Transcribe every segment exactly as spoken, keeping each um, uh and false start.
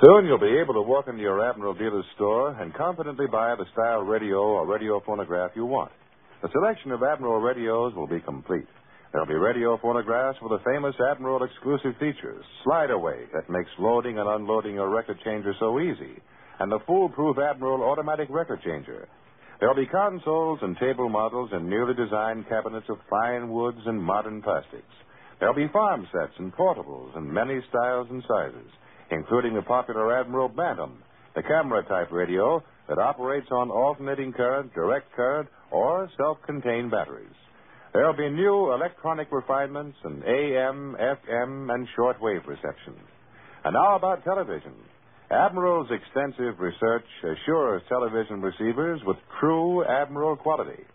Soon you'll be able to walk into your Admiral dealer's store and confidently buy the style radio or radio phonograph you want. The selection of Admiral radios will be complete. There'll be radio phonographs with the famous Admiral exclusive features, slide away that makes loading and unloading your record changer so easy, and the foolproof Admiral automatic record changer. There'll be consoles and table models and newly designed cabinets of fine woods and modern plastics. There'll be farm sets and portables in many styles and sizes, including the popular Admiral Bantam, the camera-type radio that operates on alternating current, direct current, or self-contained batteries. There'll be new electronic refinements and A M, F M, and shortwave reception. And now about television. Admiral's extensive research assures television receivers with true Admiral quality.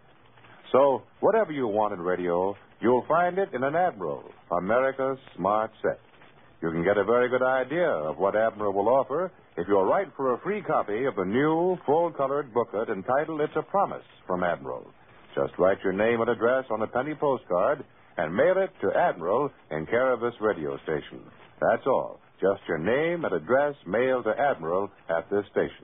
So, whatever you want in radio, you'll find it in an Admiral, America's smart set. You can get a very good idea of what Admiral will offer if you'll write for a free copy of the new, full-colored booklet entitled It's a Promise from Admiral. Just write your name and address on a penny postcard and mail it to Admiral in care of this radio station. That's all. Just your name and address mailed to Admiral at this station.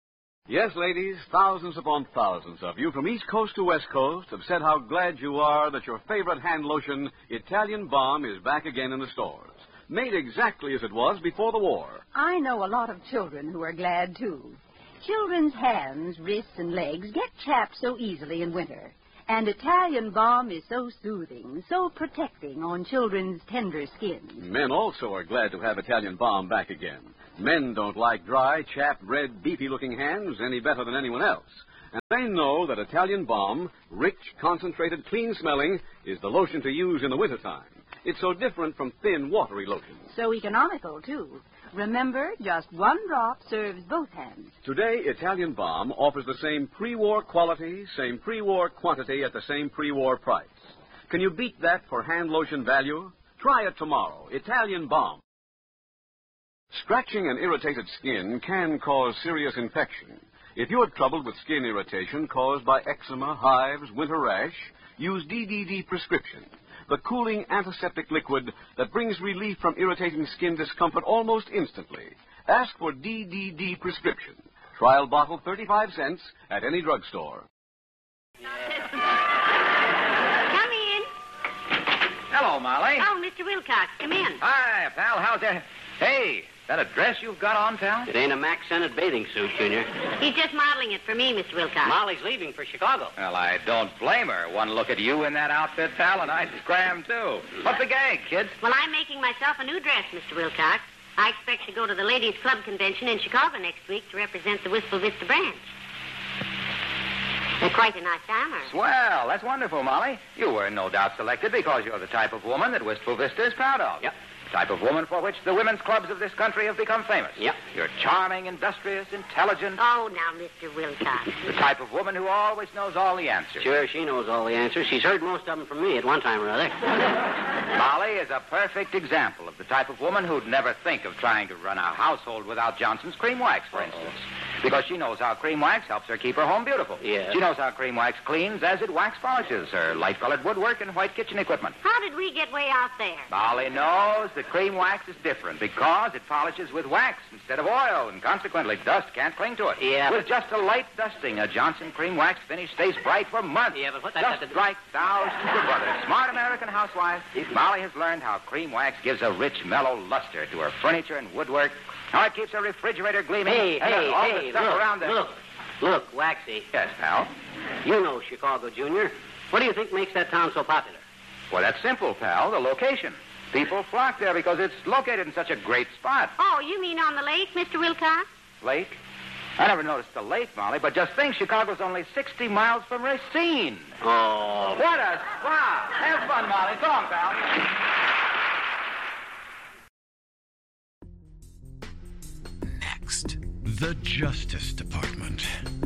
Yes, ladies, thousands upon thousands of you from East Coast to West Coast have said how glad you are that your favorite hand lotion, Italian Balm, is back again in the stores. Made exactly as it was before the war. I know a lot of children who are glad, too. Children's hands, wrists, and legs get chapped so easily in winter. And Italian Balm is so soothing, so protecting on children's tender skins. Men also are glad to have Italian Balm back again. Men don't like dry, chapped, red, beefy-looking hands any better than anyone else. And they know that Italian Balm, rich, concentrated, clean-smelling, is the lotion to use in the wintertime. It's so different from thin, watery lotions. So economical, too. Remember, just one drop serves both hands. Today, Italian Balm offers the same pre-war quality, same pre-war quantity at the same pre-war price. Can you beat that for hand lotion value? Try it tomorrow. Italian Balm. Scratching and irritated skin can cause serious infection. If you're troubled with skin irritation caused by eczema, hives, winter rash, use D D D Prescription, the cooling antiseptic liquid that brings relief from irritating skin discomfort almost instantly. Ask for D D D Prescription. Trial bottle, thirty-five cents at any drugstore. Come in. Hello, Molly. Oh, Mister Wilcox, come in. Hi, pal. How's that? Hey, that a dress you've got on, pal? It ain't a Mac scented bathing suit, Junior. He's just modeling it for me, Mister Wilcox. Molly's leaving for Chicago. Well, I don't blame her. One look at you in that outfit, pal, and I'd scram, too. What's the gag, kid? Well, I'm making myself a new dress, Mister Wilcox. I expect to go to the Ladies' Club Convention in Chicago next week to represent the Wistful Vista branch. They're quite a nice armor. Swell. That's wonderful, Molly. You were no doubt selected because you're the type of woman that Wistful Vista is proud of. Yep. Type of woman for which the women's clubs of this country have become famous. Yep. You're charming, industrious, intelligent. Oh, now, Mister Wilcox. The type of woman who always knows all the answers. Sure, she knows all the answers. She's heard most of them from me at one time or other. Molly is a perfect example of the type of woman who'd never think of trying to run a household without Johnson's Cream Wax, for instance. Because she knows how Cream Wax helps her keep her home beautiful. Yeah. She knows how Cream Wax cleans as it wax polishes her light-colored woodwork and white kitchen equipment. How did we get way out there? Molly knows that Cream Wax is different because it polishes with wax instead of oil, and consequently dust can't cling to it. Yeah. With just a light dusting, a Johnson Cream Wax finish stays bright for months. Yeah, but what that... Just that, that, like thousands of other smart American housewives, Molly has learned how Cream Wax gives a rich, mellow luster to her furniture and woodwork, how it keeps her refrigerator gleaming. Hey, and hey, all hey, the stuff look, around there. look, look, Waxy. Yes, pal? You know Chicago, Junior. What do you think makes that town so popular? Well, that's simple, pal, the location. People flock there because it's located in such a great spot. Oh, you mean on the lake, Mister Wilcox? Lake? I never noticed the lake, Molly, but just think, Chicago's only sixty miles from Racine. Oh. What a spot. Have fun, Molly. Go on, pal. Next, the Justice Department.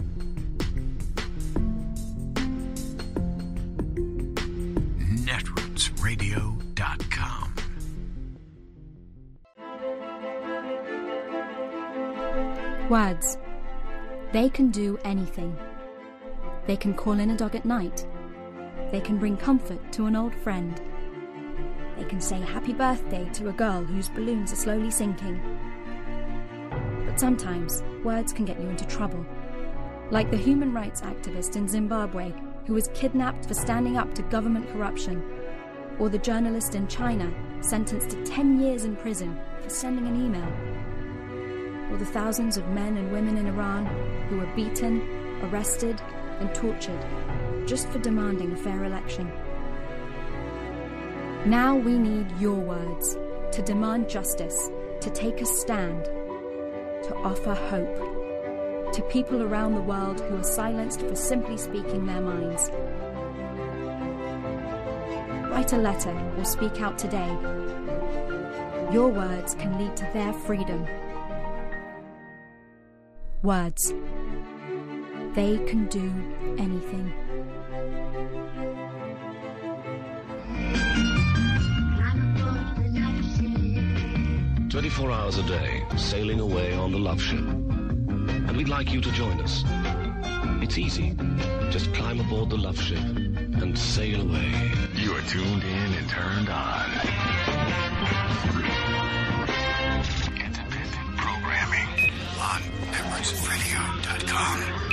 netroots radio dot com. Words. They can do anything. They can call in a dog at night. They can bring comfort to an old friend. They can say happy birthday to a girl whose balloons are slowly sinking. Sometimes, words can get you into trouble. Like the human rights activist in Zimbabwe who was kidnapped for standing up to government corruption, or the journalist in China sentenced to ten years in prison for sending an email, or the thousands of men and women in Iran who were beaten, arrested, and tortured just for demanding a fair election. Now we need your words to demand justice, to take a stand, to offer hope to people around the world who are silenced for simply speaking their minds. Write a letter or speak out today. Your words can lead to their freedom. Words. They can do anything. twenty-four hours a day, sailing away on the Love Ship. And we'd like you to join us. It's easy. Just climb aboard the Love Ship and sail away. You are tuned in and turned on. Independent programming on Empress Radio dot com.